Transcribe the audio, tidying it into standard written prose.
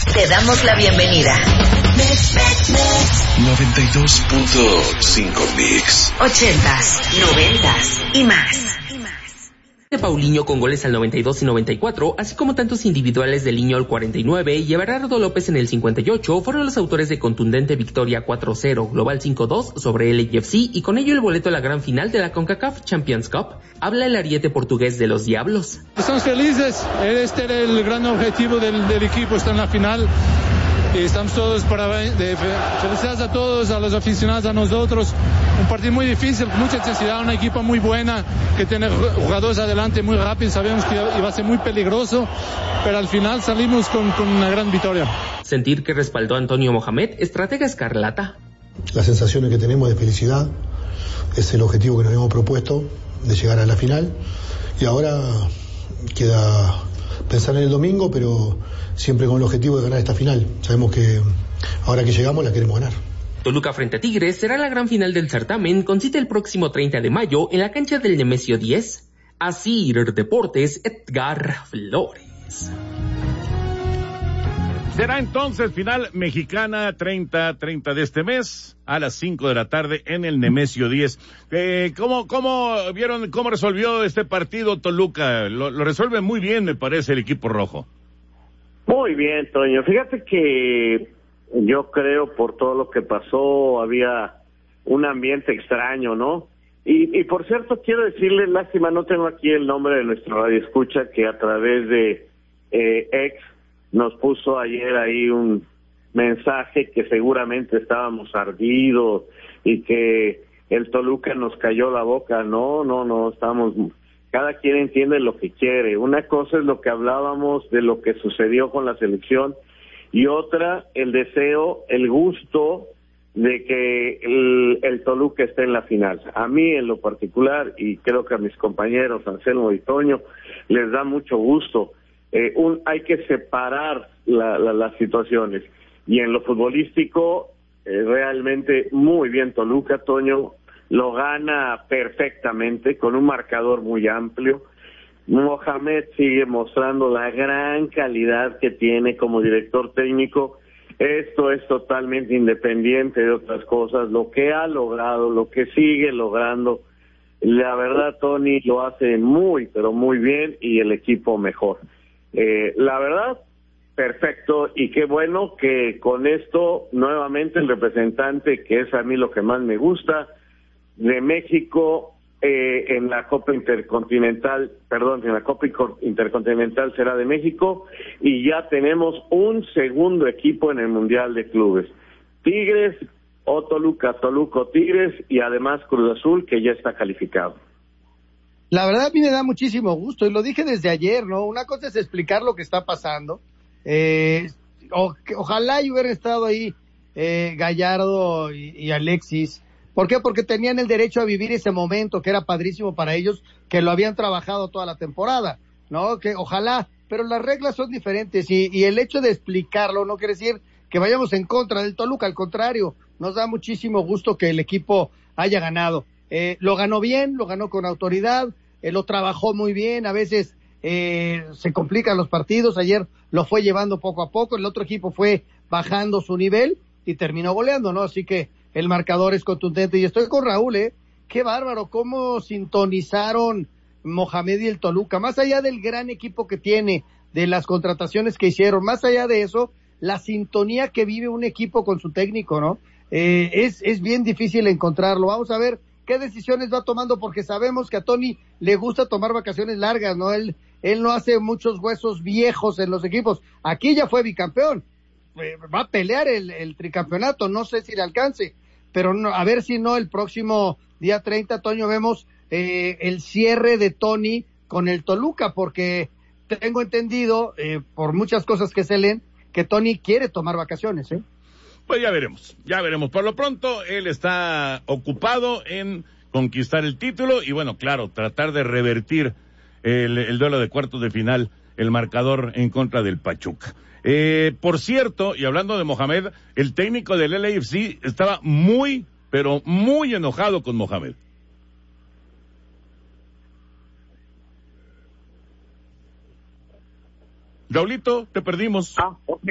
Te damos la bienvenida. 92.5 Mix. 80s, 90s y más. De Paulinho con goles al 92 y 94, así como tantos individuales de Liño al 49 y Everardo López en el 58, fueron los autores de contundente victoria 4-0, global 5-2 sobre el LAFC y con ello el boleto a la gran final de la CONCACAF Champions Cup. Habla el ariete portugués de los Diablos. Estamos felices, este era el gran objetivo del equipo, estar en la final. Y estamos todos felicidades a todos, a los aficionados, a nosotros. Un partido muy difícil, mucha intensidad, una equipa muy buena, que tiene jugadores adelante muy rápidos, sabíamos que iba a ser muy peligroso, pero al final salimos con una gran victoria. Sentir que respaldó a Antonio Mohamed, estratega escarlata. Las sensaciones que tenemos de felicidad es el objetivo que nos habíamos propuesto, de llegar a la final, y ahora queda pensar en el domingo, pero siempre con el objetivo de ganar esta final. Sabemos que ahora que llegamos la queremos ganar. Toluca frente a Tigres será la gran final del certamen, con cita el próximo 30 de mayo en la cancha del Nemesio 10. Asir Deportes, Edgar Flores. Será entonces final mexicana 30 de este mes a las 5 de la tarde en el Nemesio 10. ¿Cómo vieron, cómo resolvió este partido Toluca? Lo resuelve muy bien, me parece, el equipo rojo. Muy bien, Toño. Fíjate que yo creo por todo lo que pasó había un ambiente extraño, ¿no? Y por cierto, quiero decirle, lástima, no tengo aquí el nombre de nuestro radioescucha que a través de X nos puso ayer ahí un mensaje que seguramente estábamos ardidos y que el Toluca nos cayó la boca. No, estamos... Cada quien entiende lo que quiere. Una cosa es lo que hablábamos de lo que sucedió con la selección y otra, el deseo, el gusto de que el Toluca esté en la final. A mí en lo particular, y creo que a mis compañeros Anselmo y Toño, les da mucho gusto. Hay que separar las situaciones. Y en lo futbolístico, realmente muy bien Toluca, Toño. Lo gana perfectamente, con un marcador muy amplio. Mohamed sigue mostrando la gran calidad que tiene como director técnico. Esto es totalmente independiente de otras cosas. Lo que ha logrado, lo que sigue logrando, la verdad, Tony, lo hace muy, pero muy bien y el equipo mejor. La verdad, perfecto, y qué bueno que con esto, nuevamente, el representante, que es a mí lo que más me gusta, de México en la Copa Intercontinental será de México y ya tenemos un segundo equipo en el Mundial de Clubes. Tigres o Toluca o Tigres y además Cruz Azul que ya está calificado. La verdad a mí me da muchísimo gusto y lo dije desde ayer, ¿no? Una cosa es explicar lo que está pasando. Ojalá hubieran estado ahí Gallardo y Alexis. ¿Por qué? Porque tenían el derecho a vivir ese momento que era padrísimo para ellos, que lo habían trabajado toda la temporada, ¿no? Que ojalá, pero las reglas son diferentes y el hecho de explicarlo no quiere decir que vayamos en contra del Toluca, al contrario, nos da muchísimo gusto que el equipo haya ganado. Lo ganó bien, lo ganó con autoridad, lo trabajó muy bien, a veces se complican los partidos, ayer lo fue llevando poco a poco, el otro equipo fue bajando su nivel y terminó goleando, ¿no? Así que el marcador es contundente y estoy con Raúl, qué bárbaro, cómo sintonizaron Mohamed y el Toluca, más allá del gran equipo que tiene, de las contrataciones que hicieron, más allá de eso, la sintonía que vive un equipo con su técnico, ¿no? Es bien difícil encontrarlo. Vamos a ver qué decisiones va tomando, porque sabemos que a Tony le gusta tomar vacaciones largas, ¿no? Él no hace muchos huesos viejos en los equipos. Aquí ya fue bicampeón, va a pelear el tricampeonato, no sé si le alcance, pero no, a ver si no el próximo día 30, Toño, vemos el cierre de Tony con el Toluca, porque tengo entendido, por muchas cosas que se leen, que Tony quiere tomar vacaciones, Pues ya veremos. Por lo pronto, él está ocupado en conquistar el título y bueno, claro, tratar de revertir el duelo de cuartos de final, el marcador en contra del Pachuca. Por cierto, y hablando de Mohamed, el técnico del LAFC estaba muy, pero muy enojado con Mohamed. Raulito, te perdimos. Ok.